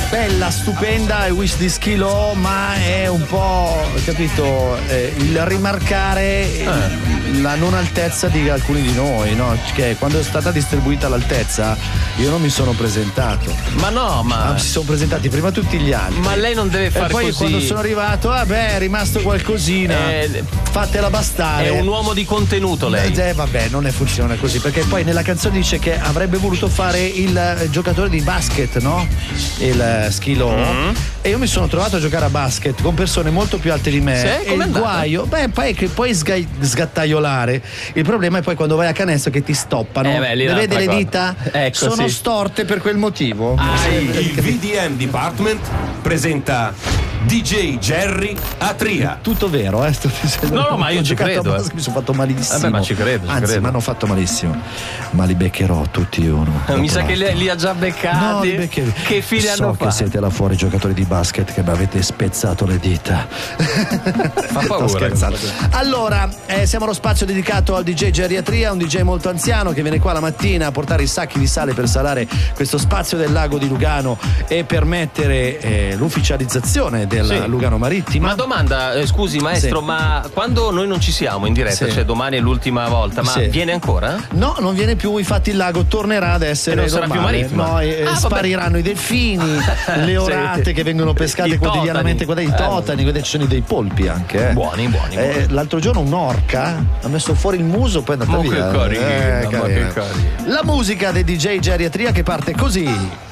bella, stupenda e wish di schilo, ma è un po', capito, il rimarcare la non altezza di alcuni di noi, no? Che quando è stata distribuita l'altezza io non mi sono presentato. Ma si sono presentati prima tutti gli altri. Ma lei non deve fare così. E poi quando sono arrivato, vabbè, è rimasto qualcosina. Fatela bastare. È un uomo di contenuto lei. Vabbè, non funziona così, perché poi nella canzone dice che avrebbe voluto fare il giocatore di basket, no? Il schilo. E io mi sono trovato a giocare a basket con persone molto più alte di me. Sì? E il guaio, poi è che puoi sgattaiolare. Il problema è poi quando vai a canestro che ti stoppano. Le vede le dita? Sono storte per quel motivo. Il VDM Department presenta DJ Jerry a Tria. Tutto vero, No, ma io ci credo. Mi sono fatto malissimo. Ma ci credo. Anzi, mi hanno fatto malissimo. Ma li beccherò tutti uno. Mi sa che li ha già beccati. No, li beccherò. Che fine hanno fatto? So che siete là fuori giocatori di basket che mi avete spezzato le dita. Fa paura. Allora, siamo allo spazio dedicato al DJ Jerry a Tria, un DJ molto anziano che viene qua la mattina a portare i sacchi di sale per salare questo spazio del lago di Lugano e permettere l'ufficializzazione della Lugano Marittima. Ma domanda, scusi maestro, ma quando noi non ci siamo in diretta, cioè domani è l'ultima volta, ma viene ancora? No, non viene più, infatti il lago tornerà ad essere non sarà più marittimo. No, spariranno i delfini, le orate che vengono pescate quotidianamente, quelle dei totani, ci sono dei polpi anche. Buoni. L'altro giorno un'orca ha messo fuori il muso, poi è andata via. La musica dei DJ Jerry a Tria che parte così.